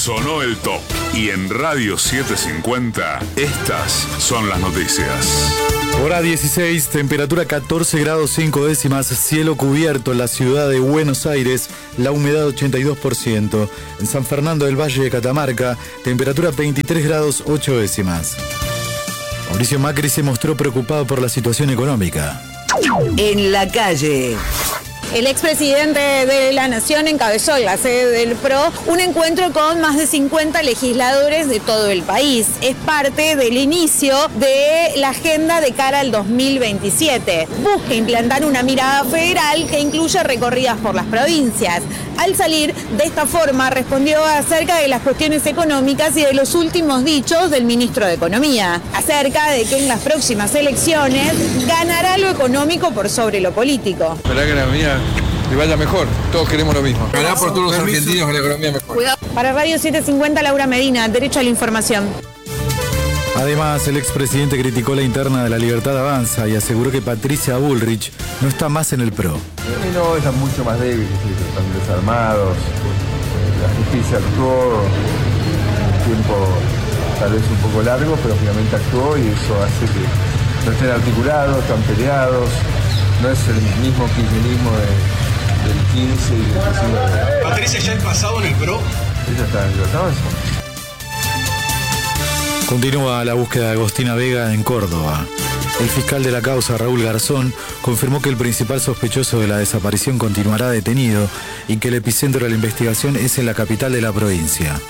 Sonó el top. Y en Radio 750, estas son las noticias. Hora 16, temperatura 14 grados 5 décimas, cielo cubierto en la ciudad de Buenos Aires, la humedad 82%. En San Fernando del Valle de Catamarca, temperatura 23 grados 8 décimas. Mauricio Macri se mostró preocupado por la situación económica. En la calle. El expresidente de la Nación encabezó en la sede del PRO un encuentro con más de 50 legisladores de todo el país. Es parte del inicio de la agenda de cara al 2027. Busca implantar una mirada federal que incluya recorridas por las provincias. Al salir, de esta forma, respondió acerca de las cuestiones económicas y de los últimos dichos del ministro de Economía, acerca de que en las próximas elecciones ganará lo económico por sobre lo político. Ojalá que la mía le vaya mejor, todos queremos lo mismo. Ojalá por todos los argentinos que la economía mejor. Para Radio 750, Laura Medina, Derecho a la Información. Además, el expresidente criticó la interna de La Libertad Avanza y aseguró que Patricia Bullrich no está más en el PRO. No, están mucho más débiles, están desarmados. La justicia actuó un tiempo tal vez un poco largo, pero finalmente actuó y eso hace que no estén articulados, están peleados. No es el mismo kirchnerismo del 15 y del 19. ¿Patricia ya es pasado en el PRO? Ella está en Libertad Avanza. Continúa la búsqueda de Agostina Vega en Córdoba. El fiscal de la causa, Raúl Garzón, confirmó que el principal sospechoso de la desaparición continuará detenido y que el epicentro de la investigación es en la capital de la provincia.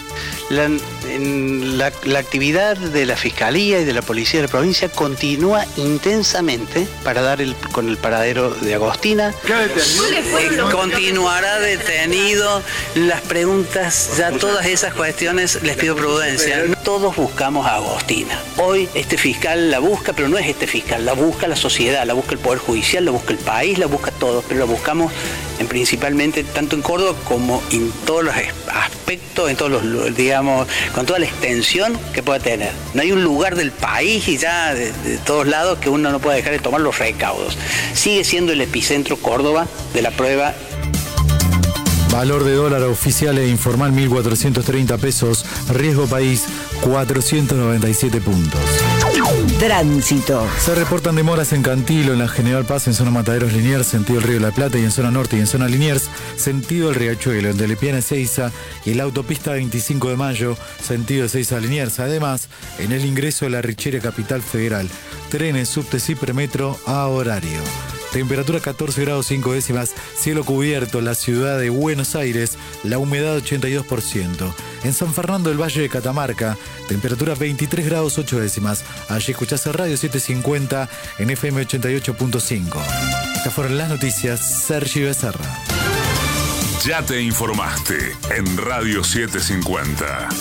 La actividad de la Fiscalía y de la Policía de la provincia continúa intensamente para dar con el paradero de Agostina. Continuará detenido. Las preguntas, ya todas esas cuestiones, les pido prudencia. Todos buscamos a Agostina. Hoy este fiscal la busca, pero no es este fiscal, la busca la sociedad, la busca el Poder Judicial, la busca el país, la busca todo, pero la buscamos principalmente tanto en Córdoba como en todos los aspectos, en todos los, digamos, con toda la extensión que pueda tener. No hay un lugar del país y ya de todos lados que uno no pueda dejar de tomar los recaudos. Sigue siendo el epicentro Córdoba de la prueba. Valor de dólar oficial e informal 1.430 pesos, riesgo país 497 puntos. Tránsito. Se reportan demoras en Cantilo, en la General Paz, en zona Mataderos Liniers, sentido el Río de la Plata, y en zona norte y en zona Liniers, sentido el Riachuelo, en Lepiana Ezeiza y en la autopista 25 de Mayo, sentido Ezeiza a Liniers. Además, en el ingreso de la Richera Capital Federal, trenes, subtes y premetro a horario. Temperatura 14 grados 5 décimas, cielo cubierto en la ciudad de Buenos Aires, la humedad 82%. En San Fernando del Valle de Catamarca, temperatura 23 grados 8 décimas. Allí escuchás a Radio 750 en FM 88.5. Estas fueron las noticias, Sergio Becerra. Ya te informaste en Radio 750.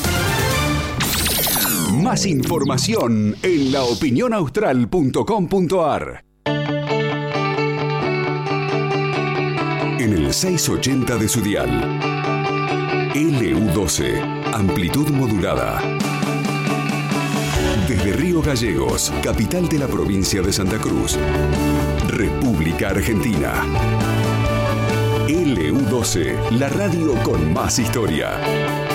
Más información en laopinionaustral.com.ar. En el 680 de su dial. LU12, amplitud modulada. Desde Río Gallegos, capital de la provincia de Santa Cruz. República Argentina. LU12, la radio con más historia.